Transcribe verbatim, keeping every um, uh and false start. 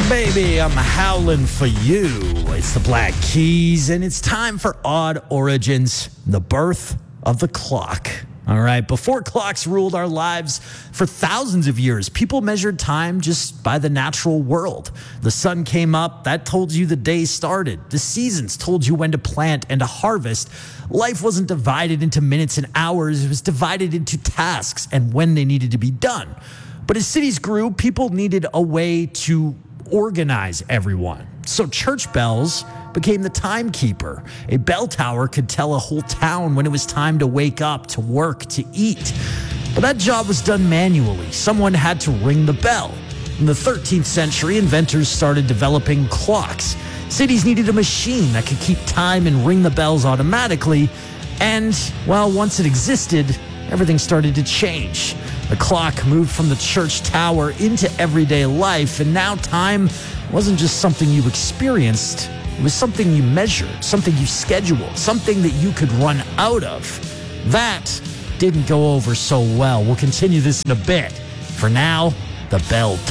Baby, I'm howling for you. It's the Black Keys, and it's time for Odd Origins, the birth of the clock. All right, before clocks ruled our lives for thousands of years, people measured time just by the natural world. The sun came up, that told you the day started. The seasons told you when to plant and to harvest. Life wasn't divided into minutes and hours, it was divided into tasks and when they needed to be done. But as cities grew, people needed a way to organize everyone. So church bells became the timekeeper. A bell tower could tell a whole town when it was time to wake up, to work, to eat. But that job was done manually. Someone had to ring the bell. In the thirteenth century, inventors started developing clocks. Cities needed a machine that could keep time and ring the bells automatically. And, well, once it existed, everything started to change. The clock moved from the church tower into everyday life, and now time wasn't just something you experienced, it was something you measured, something you scheduled, something that you could run out of. That didn't go over so well. We'll continue this in a bit. For now, the bell